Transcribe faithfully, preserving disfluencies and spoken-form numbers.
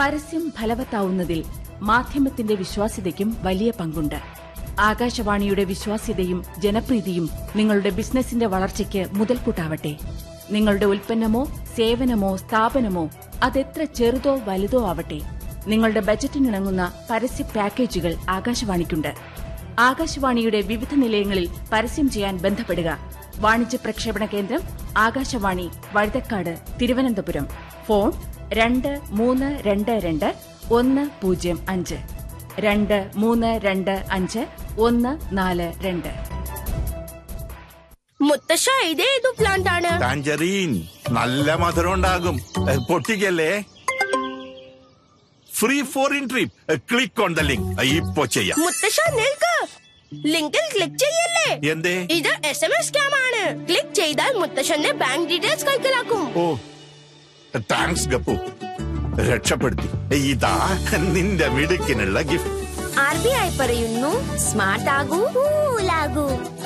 പരസ്യം ഫലവത്താവുന്നതിൽ മാധ്യമത്തിന്റെ വിശ്വാസ്യതയ്ക്കും വലിയ പങ്കുണ്ട്. ആകാശവാണിയുടെ വിശ്വാസ്യതയും ജനപ്രീതിയും നിങ്ങളുടെ ബിസിനസിന്റെ വളർച്ചയ്ക്ക് മുതൽക്കൂട്ടാവട്ടെ. നിങ്ങളുടെ ഉൽപ്പന്നമോ സേവനമോ സ്ഥാപനമോ അതെത്ര ചെറുതോ വലുതോ ആവട്ടെ, നിങ്ങളുടെ ബജറ്റിനിണങ്ങുന്ന പരസ്യ പാക്കേജുകൾ ആകാശവാണിക്കുണ്ട്. ആകാശവാണിയുടെ വിവിധ നിലയങ്ങളിൽ പരസ്യം ചെയ്യാൻ ബന്ധപ്പെടുക. വാണിജ്യ പ്രക്ഷേപണ കേന്ദ്രം ആകാശവാണി, വഴുതക്കാട്, തിരുവനന്തപുരം. ഫോൺ രണ്ട് മൂന്ന് രണ്ട് രണ്ട് ഒന്ന് പൂജ്യം അഞ്ച് രണ്ട് മൂന്ന് രണ്ട് അഞ്ച് ഒന്ന് നാല് രണ്ട്. മുത്തശ്ശ, ഇതേതു പ്ലാന്റ് ആണ്? ടാഞ്ചറീൻ. നല്ല മധുരം ഉണ്ടാകും. പൊട്ടിക്കല്ലേ. Free foreign trip. Click on the link. ഇപ്പോ ചെയ്യാം. മുത്തശ്ശ, നിൽക്ക്. ലിങ്കിൽ ക്ലിക്ക് ചെയ്യല്ലേ. എന്തേ? ഇത് എസ് എം എസ് സ്കാം ആണ്. ക്ലിക്ക് ചെയ്താൽ മുത്തശ്ശന്റെ ബാങ്ക് ഡീറ്റെയിൽസ് കൈക്കലാക്കും. ഓ, താങ്ക്സ് ഗപ്പു, രക്ഷപ്പെടുത്തി. ഇതാ നിന്റെ മിടുക്കിനുള്ള ഗിഫ്റ്റ്. ആർ ബി ഐ പറയുന്നു, സ്മാർട്ട് ആകൂ, കൂൾ ആകൂ.